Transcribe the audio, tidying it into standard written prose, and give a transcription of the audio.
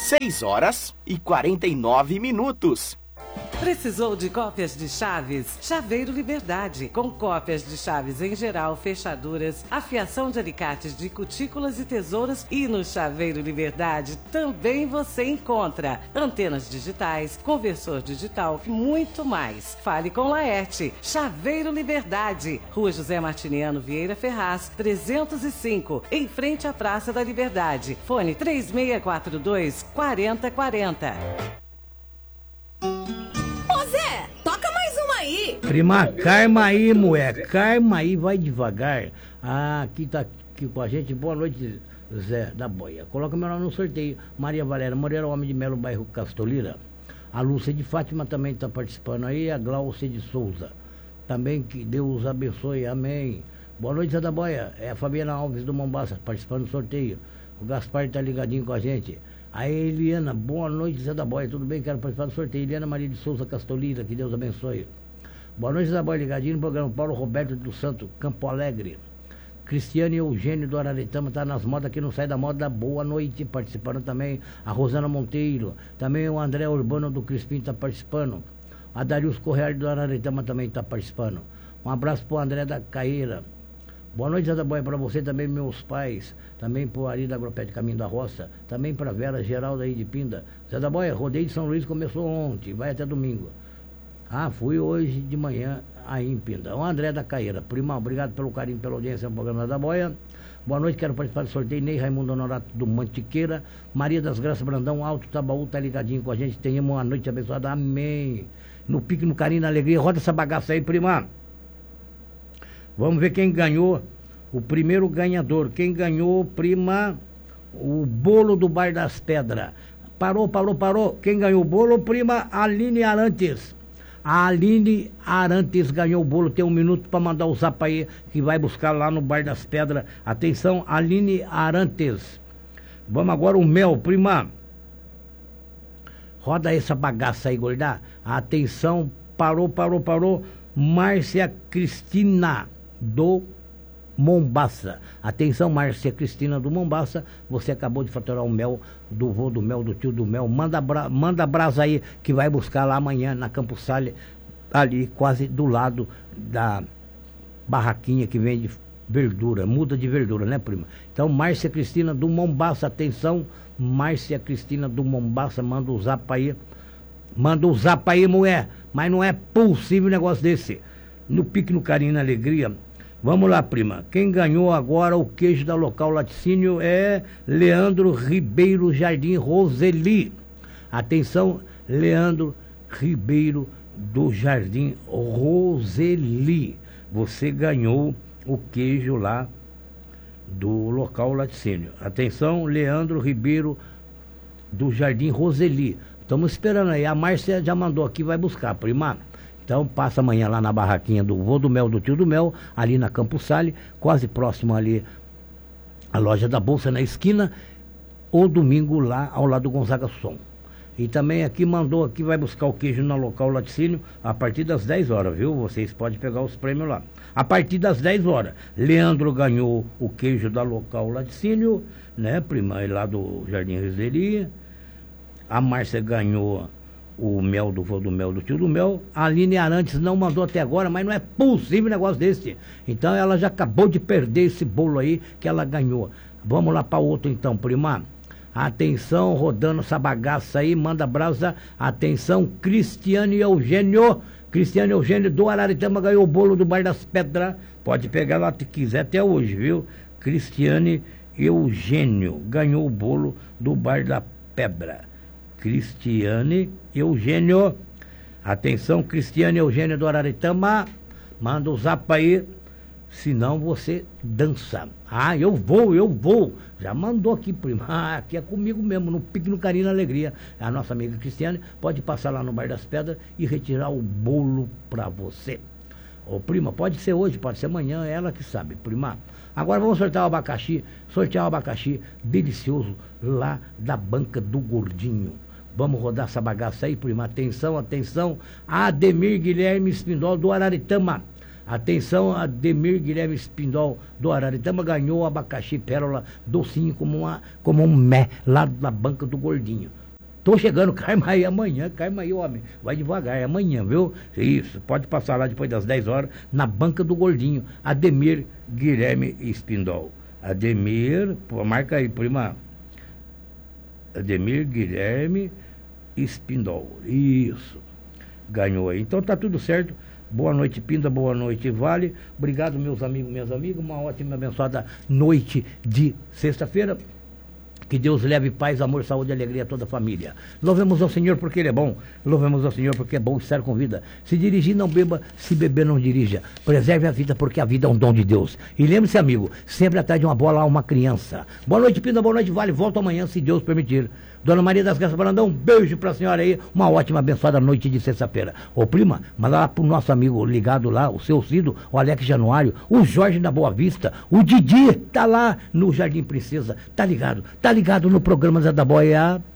6h49. Precisou de cópias de chaves? Chaveiro Liberdade, com cópias de chaves em geral, fechaduras, afiação de alicates de cutículas e tesouras. E no Chaveiro Liberdade também você encontra antenas digitais, conversor digital e muito mais. Fale com Laerte. Chaveiro Liberdade, Rua José Martiniano Vieira Ferraz, 305, em frente à Praça da Liberdade. Fone 3642-4040. Prima, calma aí, moleque. Calma aí, vai devagar. Ah, aqui tá aqui com a gente. Boa noite, Zé da Boia. Coloca meu nome no sorteio. Maria Valéria Moreira, Homem de Melo, bairro Castolira. A Lúcia de Fátima também está participando aí. A Glaucia de Souza. Também que Deus abençoe. Amém. Boa noite, Zé da Boia. É a Fabiana Alves do Mombaça, participando do sorteio. O Gaspar está ligadinho com a gente. A Eliana, boa noite, Zé da Boia. Tudo bem? Quero participar do sorteio. Eliana Maria de Souza Castolira, que Deus abençoe. Boa noite, Zé da Boia, ligadinho no programa. Paulo Roberto do Santo, Campo Alegre. Cristiane Eugênio do Araretama, está nas modas que não sai da moda. Boa noite, participando também. A Rosana Monteiro, também o André Urbano do Crispim está participando. A Darius Correia do Araretama também está participando. Um abraço para o André da Caeira. Boa noite, Zé da Boia, para você também, meus pais. Também para o Ari da Agropet Caminho da Roça. Também para a Vera Geralda aí de Pinda. Zé da Boia, rodeio de São Luís começou ontem, vai até domingo. Ah, fui hoje de manhã aí em Pinda. O André da Caeira. Prima, obrigado pelo carinho, pela audiência no programa da Boia. Boa noite, quero participar do sorteio. Ney Raimundo Honorato do Mantiqueira. Maria das Graças Brandão, Alto Tabaú, tá ligadinho com a gente. Tenhamos uma noite abençoada. Amém. No pique, no carinho, na alegria. Roda essa bagaça aí, prima. Vamos ver quem ganhou. O primeiro ganhador. Quem ganhou, prima? O bolo do Bar das Pedras. Parou. Quem ganhou o bolo, prima? Aline Arantes. A Aline Arantes ganhou o bolo. Tem um minuto para mandar o zap aí, que vai buscar lá no Bar das Pedras. Atenção, Aline Arantes. Vamos agora o mel, prima. Roda essa bagaça aí, gorda. Atenção, parou. Márcia Cristina do Mombaça. Atenção, Márcia Cristina do Mombaça. Você acabou de faturar o mel do vô do mel, do tio do mel. Manda brasa aí, que vai buscar lá amanhã na Campos Sales, ali quase do lado da barraquinha que vende verdura, muda de verdura, né, prima? Então, Márcia Cristina do Mombaça. Atenção, Márcia Cristina do Mombaça. Manda o zap aí, mulher. Mas não é possível um negócio desse. No pique, no carinho, na alegria. Vamos lá, prima. Quem ganhou agora o queijo da Local Laticínio é Leandro Ribeiro Jardim Roseli. Atenção, Leandro Ribeiro do Jardim Roseli. Você ganhou o queijo lá do Local Laticínio. Atenção, Leandro Ribeiro do Jardim Roseli. Estamos esperando aí. A Márcia já mandou aqui, vai buscar, prima. Então passa amanhã lá na barraquinha do vô do mel, do tio do mel, ali na Campos Sales, quase próximo ali a loja da Bolsa na esquina, ou domingo lá ao lado do Gonzaga Som. E também aqui mandou aqui, vai buscar o queijo na Local Laticínio a partir das 10 horas, viu? Vocês podem pegar os prêmios lá. A partir das 10 horas. Leandro ganhou o queijo da Local Laticínio, né, prima, lá do Jardim Resideria. A Márcia ganhou o mel do vô do mel, do tio do mel. A Aline Arantes não mandou até agora, mas não é possível um negócio desse. Então ela já acabou de perder esse bolo aí que ela ganhou. Vamos lá para outro então, prima. Atenção, rodando essa bagaça aí, manda brasa. Atenção, Cristiane Eugênio do Araretama ganhou o bolo do Bar das Pedras. Pode pegar lá se quiser até hoje, viu? Cristiane Eugênio ganhou o bolo do Bar da Pedra. Cristiane Eugênio. Atenção, Cristiane Eugênio do Araretama. Manda o zap aí, senão você dança. Ah, eu vou. Já mandou aqui, prima. Ah, aqui é comigo mesmo, no pique, no carinho, na alegria. A nossa amiga Cristiane pode passar lá no Bar das Pedras e retirar o bolo pra você. Ô, prima, pode ser hoje, pode ser amanhã, ela que sabe, prima. Agora vamos sortear o abacaxi delicioso lá da Banca do Gordinho. Vamos rodar essa bagaça aí, prima. Atenção. Ademir Guilherme Espindol do Araretama. Atenção, Ademir Guilherme Espindol, do Araritama, ganhou o abacaxi pérola docinho como um mé, lá na banca do Gordinho. Tô chegando, cai mais amanhã, homem. Vai devagar, é amanhã, viu? Isso, pode passar lá depois das 10 horas, na banca do Gordinho. Ademir Guilherme Espindol. Ademir, marca aí, prima. Ademir Guilherme Espindol. Isso. Ganhou aí. Então tá tudo certo. Boa noite, Pinda. Boa noite, Vale. Obrigado, meus amigos, minhas amigas. Uma ótima, abençoada noite de sexta-feira. Que Deus leve paz, amor, saúde e alegria a toda a família. Louvemos ao Senhor porque Ele é bom. Louvemos ao Senhor porque é bom estar com vida. Se dirigir, não beba. Se beber, não dirija. Preserve a vida porque a vida é um dom de Deus. E lembre-se, amigo, sempre atrás de uma bola há uma criança. Boa noite, Pinda. Boa noite, Vale. Volto amanhã, se Deus permitir. Dona Maria das Graças Brandão, um beijo pra senhora aí. Uma ótima, abençoada noite de sexta-feira. Ô, prima, manda lá pro nosso amigo ligado lá, o seu Cido, o Alex Januário, o Jorge da Boa Vista, o Didi, tá lá no Jardim Princesa. Tá ligado no programa Zé da Boia.